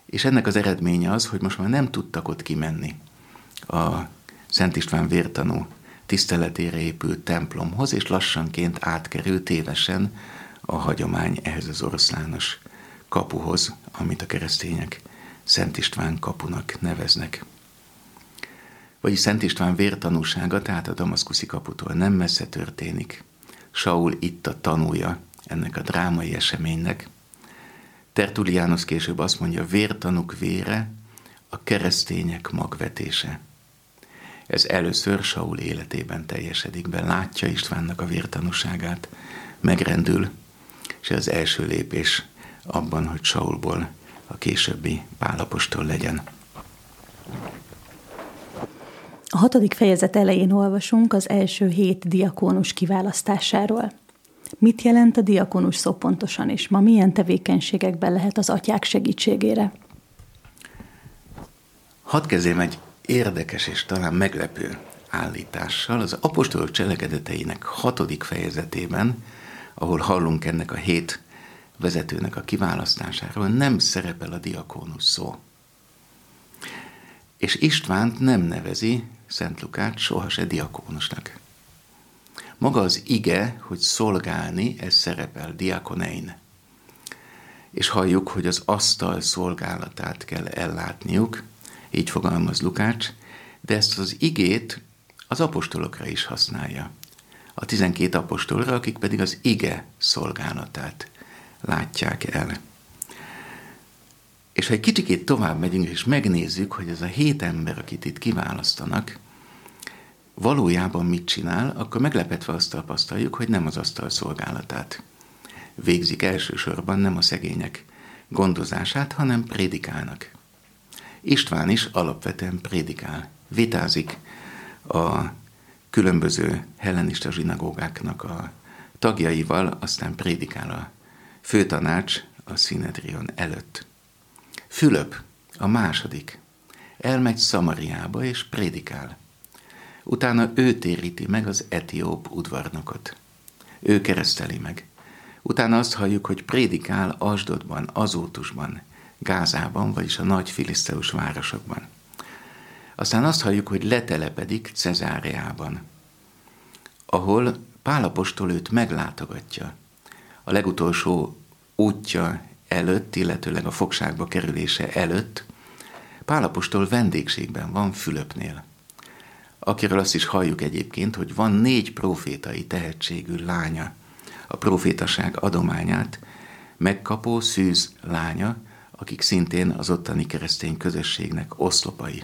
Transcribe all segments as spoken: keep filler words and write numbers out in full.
És ennek az eredménye az, hogy most már nem tudtak ott kimenni a Szent István vértanú tiszteletére épült templomhoz, és lassanként átkerült tévesen a hagyomány ehhez az oroszlános kapuhoz, amit a keresztények Szent István kapunak neveznek. Vagyis Szent István vértanúsága, tehát a damaszkuszi kaputól nem messze történik. Saul itt a tanúja ennek a drámai eseménynek. Tertullianus később azt mondja, vértanúk vére, a keresztények magvetése. Ez először Saul életében teljesedik be, látja Istvánnak a vértanúságát, megrendül, és ez az első lépés abban, hogy Saulból a későbbi Pál apostol legyen. A hatodik fejezet elején olvasunk az első hét diakónus kiválasztásáról. Mit jelent a diakónus szó pontosan, és ma milyen tevékenységekben lehet az atyák segítségére? Hadd kezdjem egy érdekes és talán meglepő állítással. Az apostolok cselekedeteinek hatodik fejezetében, ahol hallunk ennek a hét vezetőnek a kiválasztásáról, nem szerepel a diakónus szó. És Istvánt nem nevezi Szent Lukács soha se diakónusnak. Maga az ige, hogy szolgálni, ez szerepel, diakonein. És halljuk, hogy az asztal szolgálatát kell ellátniuk, így fogalmaz Lukács, de ezt az igét az apostolokra is használja. A tizenkét apostolra, akik pedig az ige szolgálatát látják el. És ha egy kicsikét tovább megyünk, és megnézzük, hogy ez a hét ember, akit itt kiválasztanak, valójában mit csinál, akkor meglepetve azt tapasztaljuk, hogy nem az asztal szolgálatát végzik elsősorban, nem a szegények gondozását, hanem prédikálnak. István is alapvetően prédikál, vitázik a különböző hellenista zsinagógáknak a tagjaival, aztán prédikál a főtanács a Szinedrion előtt. Fülöp, a második, elmegy Szamariába és prédikál. Utána ő téríti meg az etióp udvarnokot. Ő kereszteli meg. Utána azt halljuk, hogy prédikál Asdodban, Azótusban, Gázában, vagyis a nagy filiszteus városokban. Aztán azt halljuk, hogy letelepedik Cezáreában, ahol Pál apostol őt meglátogatja. A legutolsó útja előtt, illetőleg a fogságba kerülése előtt Pál apostol vendégségben van Fülöpnél, akiről azt is halljuk egyébként, hogy van négy profétai tehetségű lánya, a profétaság adományát megkapó Szűz lánya, akik szintén az ottani keresztény közösségnek oszlopai.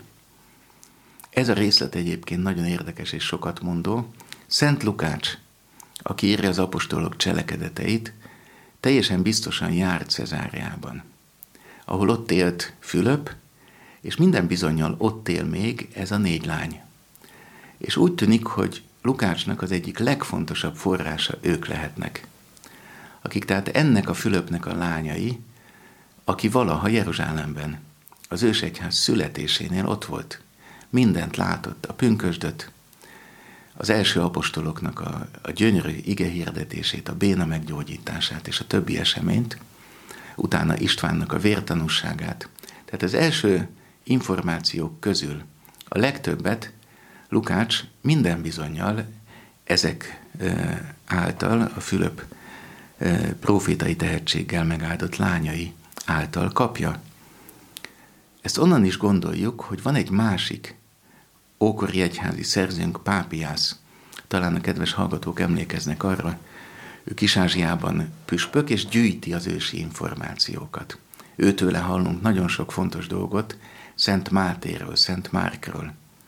Ez a részlet egyébként nagyon érdekes és sokat mondó. Szent Lukács, aki írja az apostolok cselekedeteit, teljesen biztosan járt Cezáreában, ahol ott élt Fülöp, és minden bizonnyal ott él még ez a négy lány. És úgy tűnik, hogy Lukácsnak az egyik legfontosabb forrása ők lehetnek, akik tehát ennek a Fülöpnek a lányai, aki valaha Jeruzsálemben az ősegyház születésénél ott volt, mindent látott, a pünkösdöt, az első apostoloknak a, a gyönyörű igehirdetését, a béna meggyógyítását és a többi eseményt, utána Istvánnak a vértanúságát. Tehát az első információk közül a legtöbbet Lukács minden bizonnyal ezek által, a Fülöp profétai tehetséggel megáldott lányai által kapja. Ezt onnan is gondoljuk, hogy van egy másik ókori egyházi szerzőnk, Pápiász. Talán a kedves hallgatók emlékeznek arra, ő Kis-Ázsiában püspök, és gyűjti az ősi információkat. Őtőle hallunk nagyon sok fontos dolgot Szent Mátéről, Szent Márkról.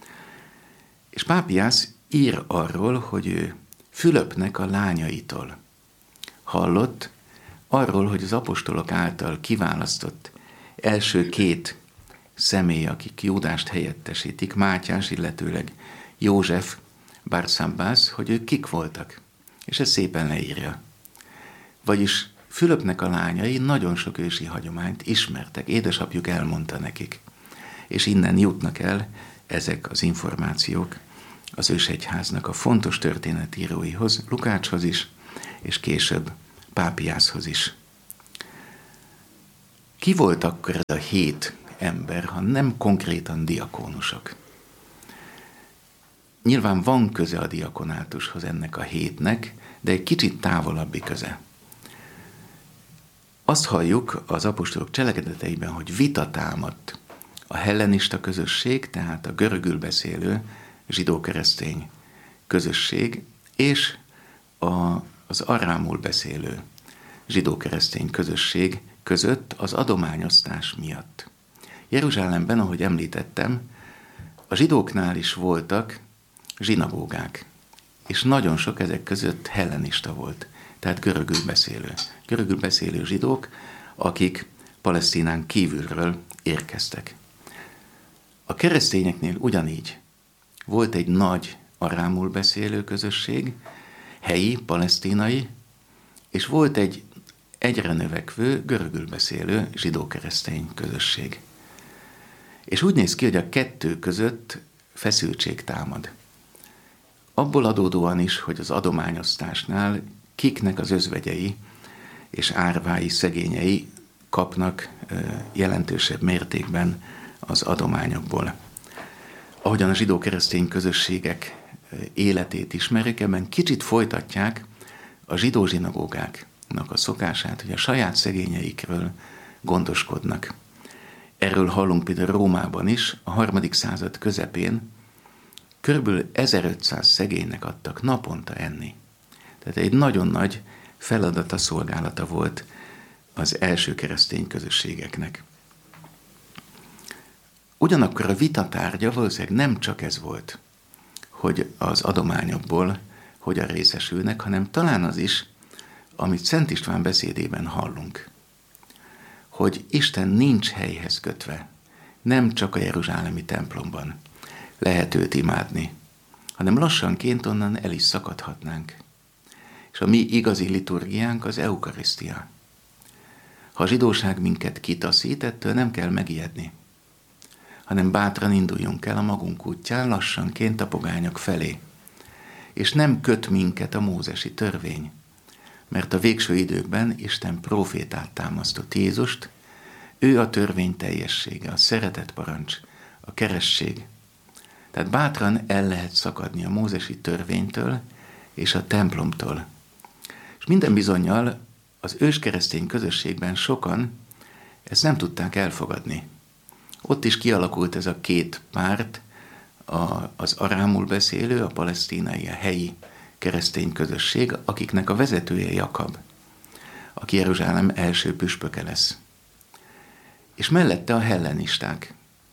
És Pápiász ír arról, hogy ő Fülöpnek a lányaitól hallott, arról, hogy az apostolok által kiválasztott első két személy, akik Júdást helyettesítik, Mátyás, illetőleg József, Barsabbás, hogy ők kik voltak. És ez szépen leírja. Vagyis Fülöpnek a lányai nagyon sok ősi hagyományt ismertek, édesapjuk elmondta nekik. És innen jutnak el ezek az információk az ősegyháznak a fontos történetíróihoz, Lukácshoz is, és később Pápiászhoz is. Ki volt akkor ez a hét ember, ha nem konkrétan diakónusok? Nyilván van köze a diakonátushoz ennek a hétnek, de egy kicsit távolabbi köze. Azt halljuk az apostolok cselekedeteiben, hogy vita támadt a hellenista közösség, tehát a görögül beszélő zsidó-keresztény közösség, és a, az arámul beszélő zsidó-keresztény közösség között az adományosztás miatt. Jeruzsálemben, ahogy említettem, a zsidóknál is voltak zsinagógák, és nagyon sok ezek között hellenista volt, tehát görögül beszélő. Görögül beszélő zsidók, akik Palesztinán kívülről érkeztek. A keresztényeknél ugyanígy volt egy nagy arámul beszélő közösség, helyi, palesztinai, és volt egy egyre növekvő, görögül beszélő zsidó-keresztény közösség. És úgy néz ki, hogy a kettő között feszültség támad. Abból adódóan is, hogy az adományosztásnál kiknek az özvegyei és árvái, szegényei kapnak jelentősebb mértékben az adományokból. Ahogyan a zsidó-keresztény közösségek életét ismerik, ebben kicsit folytatják a zsidó zsinagógáknak a szokását, hogy a saját szegényeikről gondoskodnak. Erről hallunk például Rómában is, a harmadik század közepén körülbelül ezerötszáz szegénynek adtak naponta enni. Tehát egy nagyon nagy feladata, szolgálata volt az első keresztény közösségeknek. Ugyanakkor a vita tárgya valószínűleg nem csak ez volt, hogy az adományokból hogyan részesülnek, hanem talán az is, amit Szent István beszédében hallunk, hogy Isten nincs helyhez kötve, nem csak a jeruzsálemi templomban lehet őt imádni, hanem lassanként onnan el is szakadhatnánk. És a mi igazi liturgiánk az eukarisztia. Ha a zsidóság minket kitaszít, ettől nem kell megijedni, hanem bátran induljunk el a magunk útján lassanként a pogányok felé. És nem köt minket a mózesi törvény, mert a végső időkben Isten prófétát támasztott, Jézust, ő a törvény teljessége, a szeretet parancs, a keresség. Tehát bátran el lehet szakadni a mózesi törvénytől és a templomtól. És minden bizonnyal az őskeresztény közösségben sokan ezt nem tudták elfogadni. Ott is kialakult ez a két párt, a, az arámul beszélő, a palesztinai, a helyi keresztény közösség, akiknek a vezetője Jakab, aki Jeruzsálem első püspöke lesz. És mellette a hellenisták.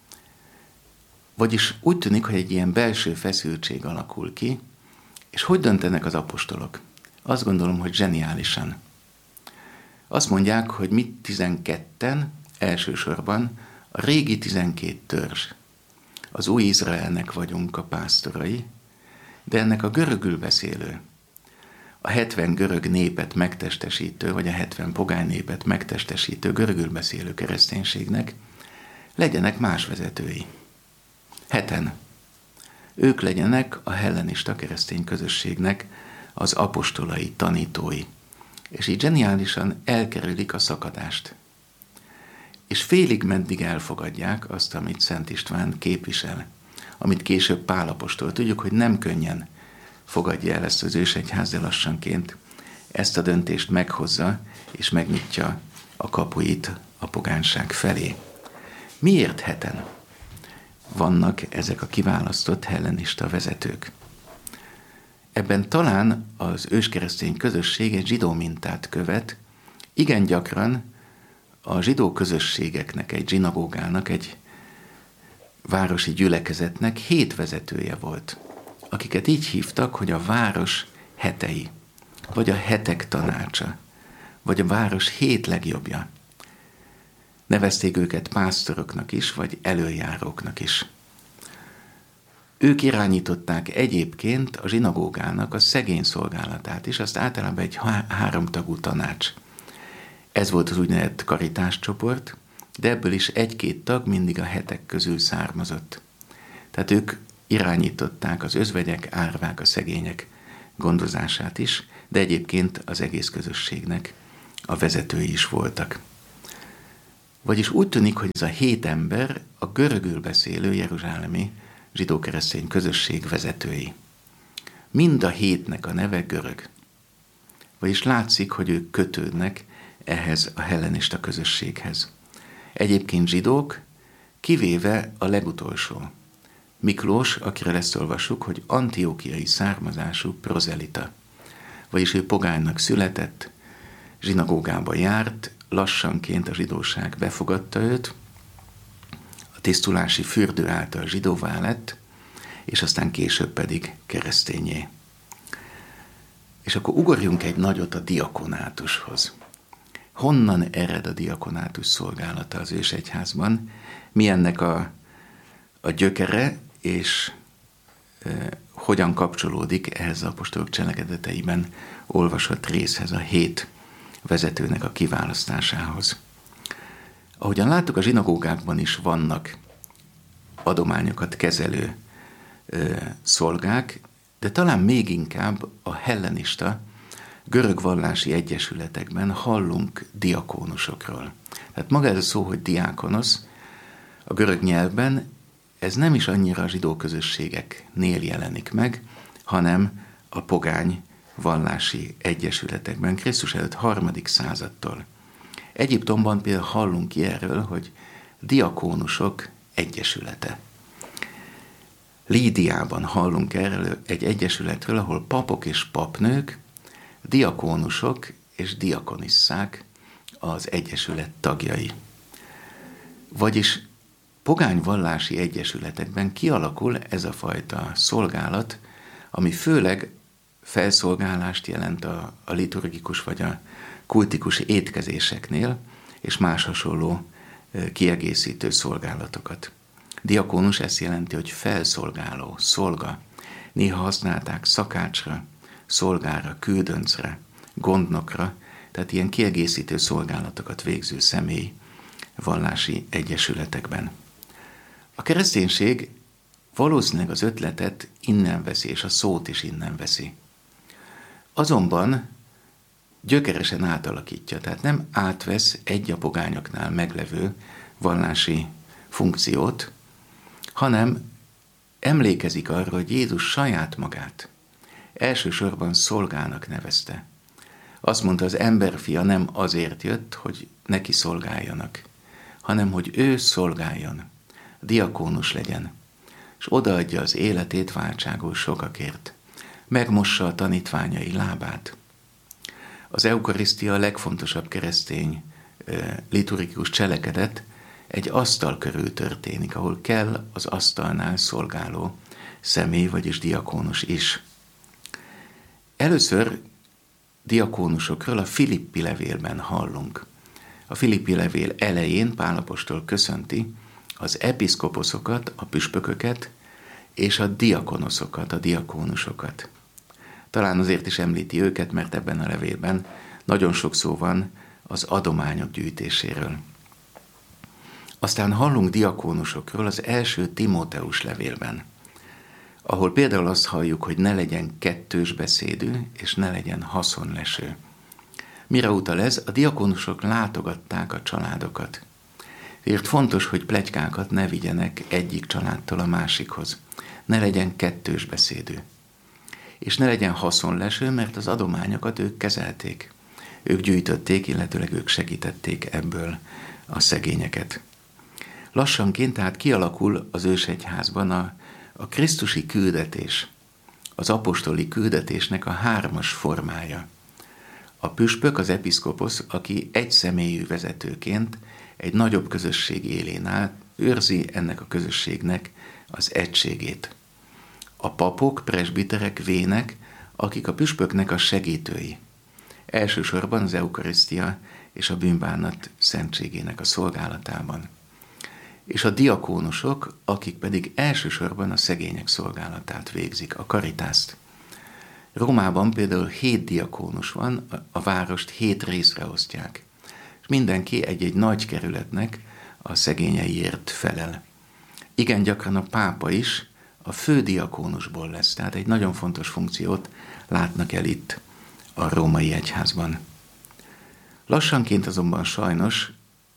Vagyis úgy tűnik, hogy egy ilyen belső feszültség alakul ki, és hogy döntenek az apostolok? Azt gondolom, hogy zseniálisan. Azt mondják, hogy mi tizenketten, elsősorban a régi tizenkét törzs. Az új Izraelnek vagyunk a pásztorai, de ennek a görögül beszélő, a hetven görög népet megtestesítő, vagy a hetven pogány népet megtestesítő görögül beszélő kereszténységnek legyenek más vezetői. Heten. Ők legyenek a hellenista keresztény közösségnek az apostolai, tanítói. És így zseniálisan elkerülik a szakadást. És félig meddig elfogadják azt, amit Szent István képvisel, amit később Pál apostol. Tudjuk, hogy nem könnyen fogadja el ezt az ősegyház, de lassanként ezt a döntést meghozza, és megnyitja a kapuit a pogánság felé. Miért heten vannak ezek a kiválasztott hellenista vezetők? Ebben talán az őskeresztény közösség egy zsidó mintát követ, igen gyakran a zsidó közösségeknek, egy zsinagógának, egy városi gyülekezetnek hét vezetője volt, akiket így hívtak, hogy a város hetei, vagy a hetek tanácsa, vagy a város hét legjobbja. Nevezték őket pásztoroknak is, vagy előjáróknak is. Ők irányították egyébként a zsinagógának a szegény szolgálatát is, azt általában egy há- háromtagú tanács. Ez volt az úgynevezett karitáscsoport, de ebből is egy-két tag mindig a hetek közül származott. Tehát ők irányították az özvegyek, árvák, a szegények gondozását is, de egyébként az egész közösségnek a vezetői is voltak. Vagyis úgy tűnik, hogy ez a hét ember a görögül beszélő jeruzsálemi zsidó-keresztény közösség vezetői. Mind a hétnek a neve görög. Vagyis látszik, hogy ők kötődnek ehhez a hellenista közösséghez. Egyébként zsidók, kivéve a legutolsó, Miklós, akire ezt olvassuk, hogy antiókiai származású prozelita. Vagyis ő pogánynak született, zsinagógába járt, lassanként a zsidóság befogadta őt, a tisztulási fürdő által zsidóvá lett, és aztán később pedig keresztényé. És akkor ugorjunk egy nagyot a diakonátushoz. Honnan ered a diakonátus szolgálata az ősegyházban? Mi ennek a, a gyökere, és e, hogyan kapcsolódik ehhez az apostolok cselekedeteiben olvasott részhez, a hét vezetőnek a kiválasztásához. Ahogyan láttuk, a zsinagógákban is vannak adományokat kezelő e, szolgák, de talán még inkább a hellenista, görög vallási egyesületekben hallunk diakónusokról. Tehát maga ez a szó, hogy diákonosz, a görög nyelvben ez nem is annyira a zsidó közösségeknél jelenik meg, hanem a pogány vallási egyesületekben, Krisztus előtt harmadik századtól. Egyiptomban például hallunk ki erről, hogy diakónusok egyesülete. Lídiában hallunk erről egy egyesületről, ahol papok és papnők, diakónusok és diakonisszák az egyesület tagjai. Vagyis pogány vallási egyesületekben kialakul ez a fajta szolgálat, ami főleg felszolgálást jelent a, a liturgikus vagy a kultikus étkezéseknél, és más hasonló kiegészítő szolgálatokat. Diakónus ezt jelenti, hogy felszolgáló, szolga. Néha használták szakácsra, szolgára, küldöncre, gondnokra, tehát ilyen kiegészítő szolgálatokat végző személy vallási egyesületekben. A kereszténység valószínűleg az ötletet innen veszi, és a szót is innen veszi. Azonban gyökeresen átalakítja, tehát nem átvesz egy a pogányoknál meglevő vallási funkciót, hanem emlékezik arra, hogy Jézus saját magát elsősorban szolgának nevezte. Azt mondta, az emberfia nem azért jött, hogy neki szolgáljanak, hanem hogy ő szolgáljon, diakónus legyen, és odaadja az életét váltságos sokakért, megmossa a tanítványai lábát. Az eukarisztia a legfontosabb keresztény liturgikus cselekedet egy asztal körül történik, ahol kell az asztalnál szolgáló személy, vagyis diakónus is. Először diakónusokról a Filippi levélben hallunk. A Filippi levél elején Pál apostol köszönti az episzkoposzokat, a püspököket, és a diakonoszokat, a diakónusokat. Talán azért is említi őket, mert ebben a levélben nagyon sok szó van az adományok gyűjtéséről. Aztán hallunk diakónusokról az első Timóteus levélben, ahol például azt halljuk, hogy ne legyen kettős beszédű, és ne legyen haszonleső. Mire utal ez? A diakónusok látogatták a családokat. Ezért fontos, hogy pletykákat ne vigyenek egyik családtól a másikhoz. Ne legyen kettős beszédű. És ne legyen haszonleső, mert az adományokat ők kezelték. Ők gyűjtötték, illetőleg ők segítették ebből a szegényeket. Lassanként tehát kialakul az ősegyházban a, a krisztusi küldetés, az apostoli küldetésnek a hármas formája. A püspök, az episzkoposz, aki egy személyű vezetőként egy nagyobb közösség élén áll, őrzi ennek a közösségnek az egységét. A papok, presbiterek, vének, akik a püspöknek a segítői. Elsősorban az eukarisztia és a bűnbánat szentségének a szolgálatában. És a diakónusok, akik pedig elsősorban a szegények szolgálatát végzik, a karitást. Rómában például hét diakónus van, a várost hét részre osztják, és mindenki egy-egy nagy kerületnek a szegényeiért felel. Igen gyakran a pápa is a fő diakónusból lesz, tehát egy nagyon fontos funkciót látnak el itt a római egyházban. Lassanként azonban sajnos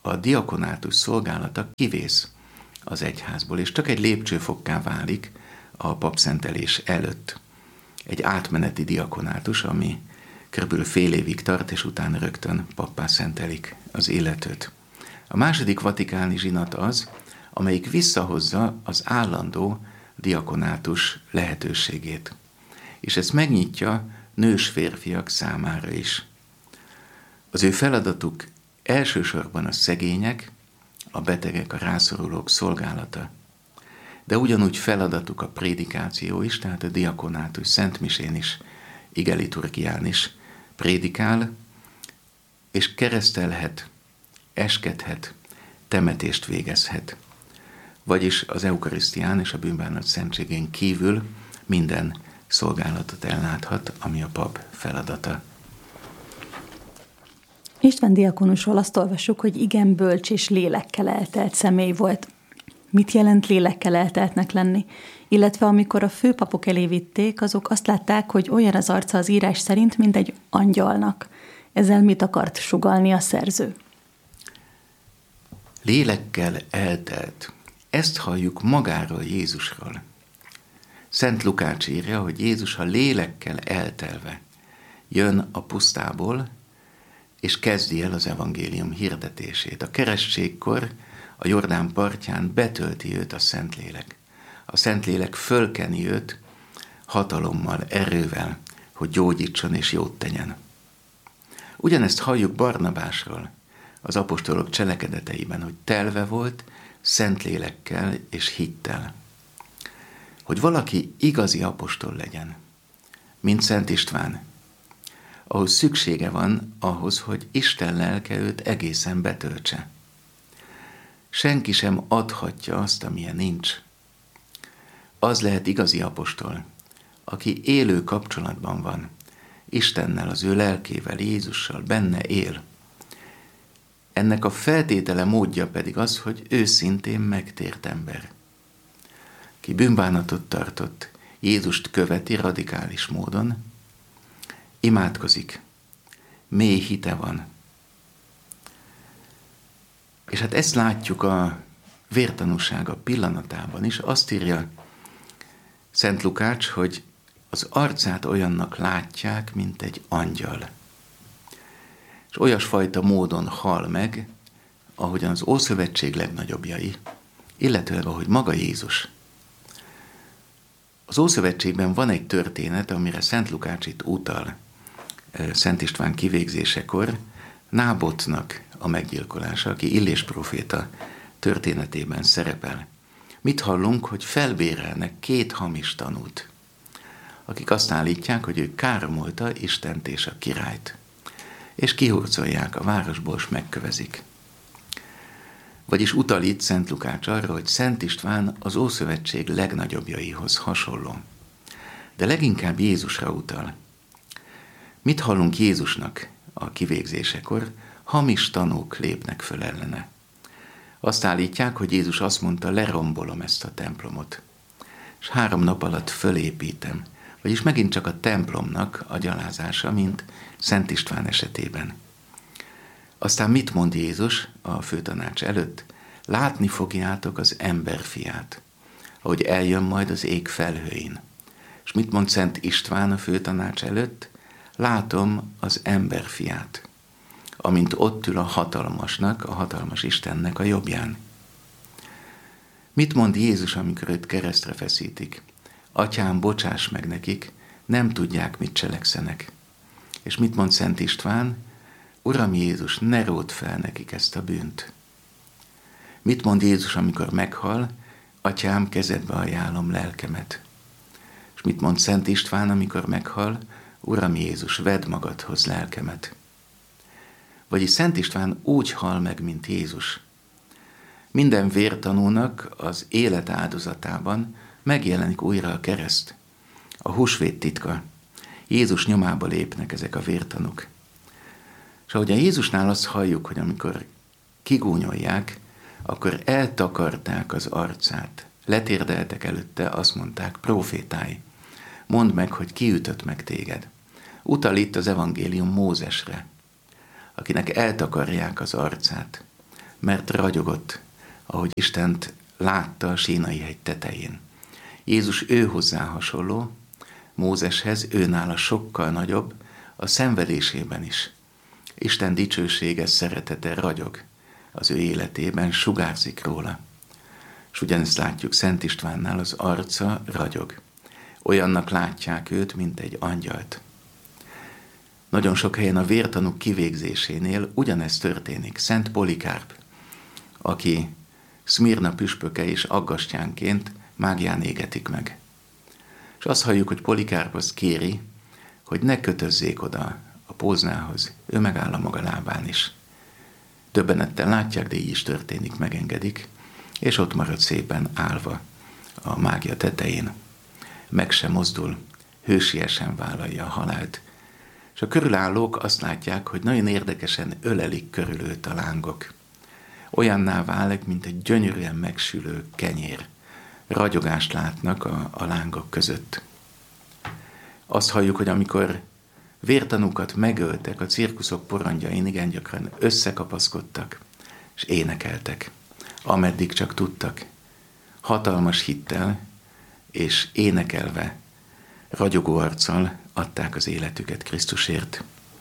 a diakonátus szolgálata kivész az egyházból, és csak egy lépcsőfokká válik a papszentelés előtt. Egy átmeneti diakonátus, ami körülbelül fél évig tart, és utána rögtön pappá szentelik az illetőt. A második vatikáni zsinat az, amelyik visszahozza az állandó diakonátus lehetőségét. És ezt megnyitja nős férfiak számára is. Az ő feladatuk elsősorban a szegények, a betegek, a rászorulók szolgálata. De ugyanúgy feladatuk a prédikáció is, tehát a diakonátus szentmisén is, igeliturgián is prédikál, és keresztelhet, eskedhet, temetést végezhet. Vagyis az eukarisztián és a bűnbánat szentségén kívül minden szolgálatot elláthat, ami a pap feladata. István diakonusról azt olvassuk, hogy igen bölcs és lélekkel eltelt személy volt. Mit jelent lélekkel elteltnek lenni? Illetve amikor a főpapok elé vitték, azok azt látták, hogy olyan az arca az írás szerint, mint egy angyalnak. Ezzel mit akart sugallni a szerző? Lélekkel eltelt. Ezt halljuk magáról, Jézusról. Szent Lukács írja, hogy Jézus a lélekkel eltelve jön a pusztából, és kezdi el az evangélium hirdetését. A keresztségkor a Jordán partján betölti őt a Szentlélek. A Szentlélek fölkeni őt hatalommal, erővel, hogy gyógyítson és jót tegyen. Ugyanezt halljuk Barnabásról, az apostolok cselekedeteiben, hogy telve volt Szentlélekkel és hittel. Hogy valaki igazi apostol legyen, mint Szent István, ahhoz szüksége van ahhoz, hogy Isten lelke őt egészen betöltse. Senki sem adhatja azt, amilyen nincs. Az lehet igazi apostol, aki élő kapcsolatban van Istennel, az ő lelkével, Jézussal, benne él. Ennek a feltétele, módja pedig az, hogy őszintén megtért ember. Ki bűnbánatot tartott, Jézust követi radikális módon, imádkozik, mély hite van. És hát ezt látjuk a vértanúsága pillanatában is. Azt írja Szent Lukács, hogy az arcát olyannak látják, mint egy angyal. És olyasfajta módon hal meg, ahogyan az Ószövetség legnagyobbjai, illetőleg ahogy maga Jézus. Az Ószövetségben van egy történet, amire Szent Lukács itt utal Szent István kivégzésekor, Nábotnak a meggyilkolása, aki Illés próféta történetében szerepel. Mit hallunk, hogy felbérelnek két hamis tanút, akik azt állítják, hogy ő káromolta Istent és a királyt, és kihurcolják a városból, és megkövezik. Vagyis utal itt Szent Lukács arra, hogy Szent István az Ószövetség legnagyobbjaihoz hasonló. De leginkább Jézusra utal. Mit hallunk Jézusnak a kivégzésekor? Hamis tanúk lépnek föl ellene. Azt állítják, hogy Jézus azt mondta, lerombolom ezt a templomot, és három nap alatt fölépítem. Vagyis megint csak a templomnak a gyalázása, mint Szent István esetében. Aztán mit mond Jézus a főtanács előtt? Látni fogjátok az emberfiát, ahogy eljön majd az ég felhőin. És mit mond Szent István a főtanács előtt? Látom az emberfiát, amint ott ül a hatalmasnak, a hatalmas Istennek a jobbján. Mit mond Jézus, amikor őt keresztre feszítik? Atyám, bocsáss meg nekik, nem tudják, mit cselekszenek. És mit mond Szent István? Uram Jézus, ne ródd fel nekik ezt a bűnt. Mit mond Jézus, amikor meghal? Atyám, kezedbe ajánlom lelkemet. És mit mond Szent István, amikor meghal? Uram Jézus, vedd magadhoz lelkemet. Vagyis Szent István úgy hal meg, mint Jézus. Minden vértanúnak az élet áldozatában megjelenik újra a kereszt, a húsvét titka. Jézus nyomába lépnek ezek a vértanúk. És ahogy a Jézusnál azt halljuk, hogy amikor kigúnyolják, akkor eltakarták az arcát. Letérdeltek előtte, azt mondták, prófétái, mondd meg, hogy ki ütött meg téged. Utal itt az evangélium Mózesre, akinek eltakarják az arcát. mert ragyogott, ahogy Istent látta a Sínai hegy tetején. Jézus ő hozzá hasonló, Mózeshez, ő nála sokkal nagyobb, a szenvedésében is. Isten dicsősége, szeretete ragyog az ő életében, sugárzik róla. És ugyanezt látjuk Szent Istvánnál, az arca ragyog. Olyannak látják őt, mint egy angyalt. Nagyon sok helyen a vértanúk kivégzésénél ugyanezt történik. Szent Polikárp, aki Szmirna püspöke és aggastyánként mágián égetik meg. És azt halljuk, hogy Polikárp azt kéri, hogy ne kötözzék oda a póznához, ő megáll a maga lábán is. Döbbenettel látják, de így is történik, megengedik, és ott marad szépen állva a mágia tetején. Meg sem mozdul, hősiesen vállalja a halált. És a körülállók azt látják, hogy nagyon érdekesen ölelik körül őt a lángok. Olyanná válik, mint egy gyönyörűen megsülő kenyér. Ragyogást látnak a, a lángok között. Azt halljuk, hogy amikor vértanúkat megöltek, a cirkuszok porondjain igen gyakran összekapaszkodtak, és énekeltek, ameddig csak tudtak. Hatalmas hittel és énekelve, ragyogó arccal adták az életüket Krisztusért.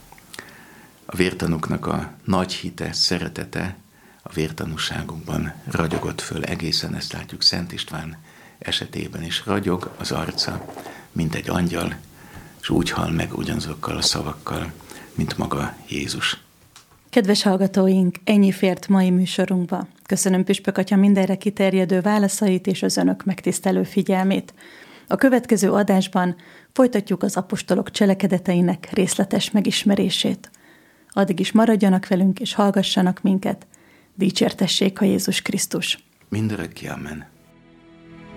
A vértanúknak a nagy hite, szeretete a vértanúságukban ragyogott föl. Egészen ezt látjuk Szent István esetében is. Ragyog az arca, mint egy angyal, és úgy hal meg ugyanazokkal a szavakkal, mint maga Jézus. Kedves hallgatóink, ennyi fért mai műsorunkba. Köszönöm Püspök Atya mindenre kiterjedő válaszait és az önök megtisztelő figyelmét. A következő adásban folytatjuk az apostolok cselekedeteinek részletes megismerését. Addig is maradjanak velünk és hallgassanak minket. Dicsértessék a Jézus Krisztus. Mindörökké, amen.